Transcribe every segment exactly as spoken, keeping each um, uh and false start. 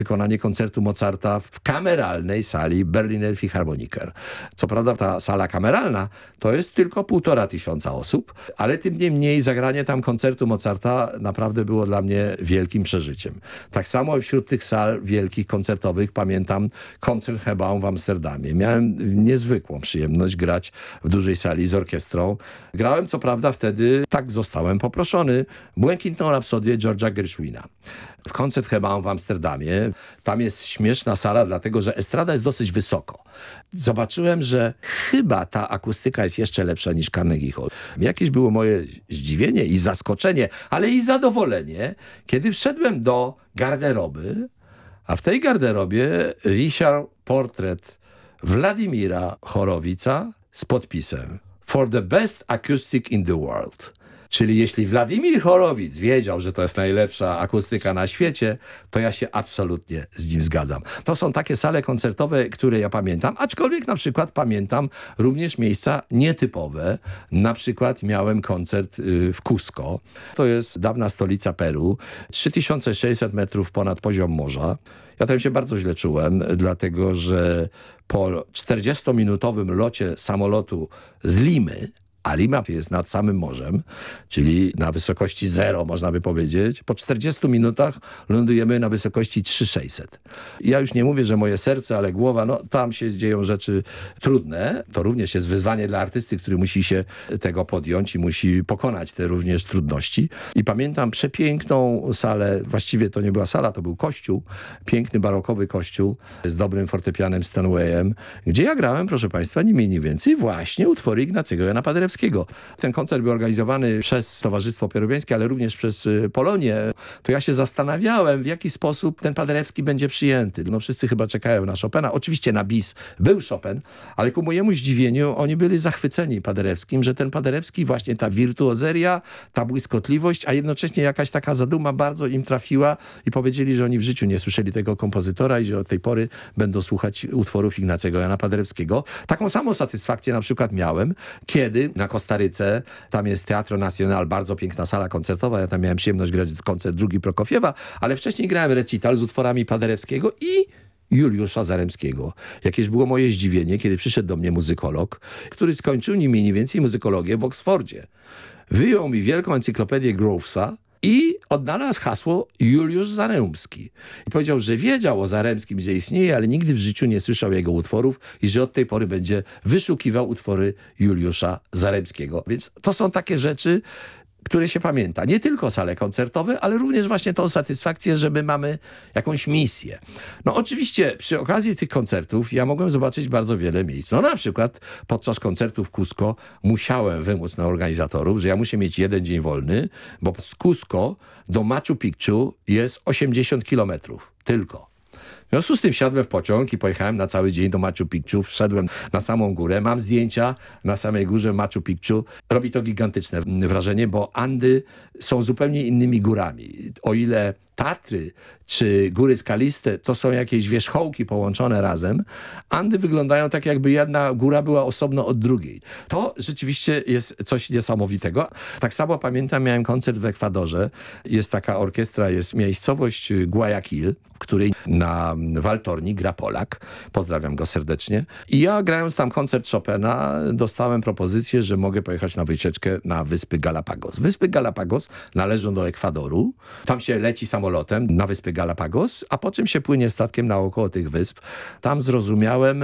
wykonanie koncertu Mozarta w kameralnej sali Berliner Philharmoniker. Co prawda ta sala kameralna to jest tylko półtora tysiąca osób, ale tym niemniej zagranie tam koncertu Mozarta naprawdę było dla mnie wielkim przeżyciem. Tak samo wśród tych sal wielkich koncertowych pamiętam Concertgebouw w Amsterdamie. Miałem niezwykłą przyjemność grać w dużej sali z orkiestrą. Grałem co prawda wtedy, tak zostałem poproszony, Błękitną Rapsodię George'a Gershwina. W Concertgebouw w Amsterdamie tam jest śmieszna sala, dlatego że estrada jest dosyć wysoko. Zobaczyłem, że chyba ta akustyka jest jeszcze lepsza niż Carnegie Hall. Jakieś było moje zdziwienie i zaskoczenie, ale i zadowolenie, kiedy wszedłem do garderoby, a w tej garderobie wisiał portret Władimira Horowica z podpisem For the best acoustic in the world. Czyli jeśli Władimir Horowic wiedział, że to jest najlepsza akustyka na świecie, to ja się absolutnie z nim zgadzam. To są takie sale koncertowe, które ja pamiętam, aczkolwiek na przykład pamiętam również miejsca nietypowe. Na przykład miałem koncert w Cusco. To jest dawna stolica Peru. trzy tysiące sześćset metrów ponad poziom morza. Ja tam się bardzo źle czułem, dlatego że po czterdziestominutowym locie samolotu z Limy, a Lima jest nad samym morzem, czyli na wysokości zero, można by powiedzieć. Po czterdziestu minutach lądujemy na wysokości trzy tysiące sześćset. Ja już nie mówię, że moje serce, ale głowa, no tam się dzieją rzeczy trudne. To również jest wyzwanie dla artysty, który musi się tego podjąć i musi pokonać te również trudności. I pamiętam przepiękną salę, właściwie to nie była sala, to był kościół, piękny barokowy kościół z dobrym fortepianem Steinwayem, gdzie ja grałem, proszę Państwa, nie mniej, nie więcej, właśnie utwory Ignacego Jana Paderewskiego. Ten koncert był organizowany przez Towarzystwo Peruwiańskie, ale również przez Polonię. To ja się zastanawiałem, w jaki sposób ten Paderewski będzie przyjęty. No wszyscy chyba czekają na Chopina. Oczywiście na bis był Chopin, ale ku mojemu zdziwieniu oni byli zachwyceni Paderewskim, że ten Paderewski, właśnie ta wirtuozeria, ta błyskotliwość, a jednocześnie jakaś taka zaduma bardzo im trafiła i powiedzieli, że oni w życiu nie słyszeli tego kompozytora i że od tej pory będą słuchać utworów Ignacego Jana Paderewskiego. Taką samą satysfakcję na przykład miałem, kiedy na Kostaryce, tam jest Teatro Nacional, bardzo piękna sala koncertowa, ja tam miałem przyjemność grać w koncert drugi Prokofiewa, ale wcześniej grałem recital z utworami Paderewskiego i Juliusza Zaremskiego. Jakież było moje zdziwienie, kiedy przyszedł do mnie muzykolog, który skończył nie mniej więcej muzykologię w Oksfordzie. Wyjął mi wielką encyklopedię Grovesa i odnalazł hasło Juliusz Zaremski. I powiedział, że wiedział o Zaremskim, że istnieje, ale nigdy w życiu nie słyszał jego utworów i że od tej pory będzie wyszukiwał utwory Juliusza Zaremskiego. Więc to są takie rzeczy, które się pamięta. Nie tylko sale koncertowe, ale również właśnie tą satysfakcję, że my mamy jakąś misję. No oczywiście przy okazji tych koncertów ja mogłem zobaczyć bardzo wiele miejsc. No na przykład podczas koncertu w Cusco musiałem wymóc na organizatorów, że ja muszę mieć jeden dzień wolny, bo z Cusco do Machu Picchu jest osiemdziesiąt kilometrów. Tylko. W związku z tym wsiadłem w pociąg i pojechałem na cały dzień do Machu Picchu. Wszedłem na samą górę. Mam zdjęcia na samej górze Machu Picchu. Robi to gigantyczne wrażenie, bo Andy są zupełnie innymi górami. O ile Tatry czy góry skaliste to są jakieś wierzchołki połączone razem, Andy wyglądają tak, jakby jedna góra była osobno od drugiej. To rzeczywiście jest coś niesamowitego. Tak samo pamiętam, miałem koncert w Ekwadorze. Jest taka orkiestra, jest miejscowość Guayaquil, w której na waltorni gra Polak. Pozdrawiam go serdecznie. I ja grając tam koncert Chopina dostałem propozycję, że mogę pojechać na wycieczkę na Wyspy Galapagos. Wyspy Galapagos należą do Ekwadoru. Tam się leci samolotem na Wyspy Galapagos, a po czym się płynie statkiem naokoło tych wysp. Tam zrozumiałem,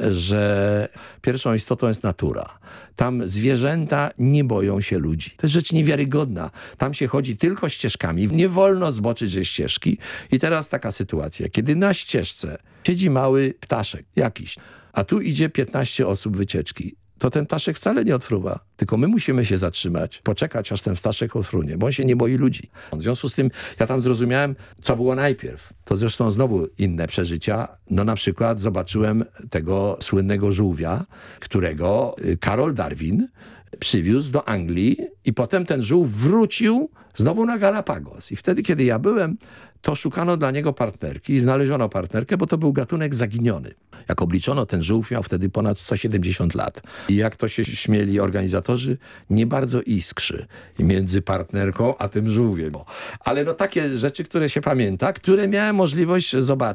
że pierwszą istotą jest natura. Tam zwierzęta nie boją się ludzi. To jest rzecz niewiarygodna. Tam się chodzi tylko ścieżkami. Nie wolno zboczyć ze ścieżki. I teraz taka sytuacja, kiedy na ścieżce siedzi mały ptaszek jakiś, a tu idzie piętnaście osób wycieczki. To ten ptaszek wcale nie odfruwa. Tylko my musimy się zatrzymać, poczekać, aż ten ptaszek odfrunie, bo on się nie boi ludzi. W związku z tym ja tam zrozumiałem, co było najpierw. To zresztą znowu inne przeżycia. No na przykład zobaczyłem tego słynnego żółwia, którego Karol Darwin przywiózł do Anglii i potem ten żółw wrócił znowu na Galapagos. I wtedy, kiedy ja byłem, to szukano dla niego partnerki i znaleziono partnerkę, bo to był gatunek zaginiony. Jak obliczono, ten żółw miał wtedy ponad sto siedemdziesiąt lat. I jak to się śmieli organizatorzy, nie bardzo iskrzy między partnerką a tym żółwiem. Ale no takie rzeczy, które się pamięta, które miałem możliwość zobaczyć.